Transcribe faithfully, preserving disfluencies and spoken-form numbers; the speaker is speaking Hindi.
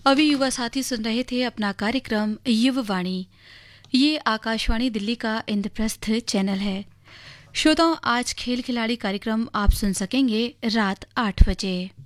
अभी युवा साथी सुन रहे थे अपना कार्यक्रम युववाणी। ये आकाशवाणी दिल्ली का इंद्रप्रस्थ चैनल है। श्रोताओं, आज खेल खिलाड़ी कार्यक्रम आप सुन सकेंगे रात आठ बजे।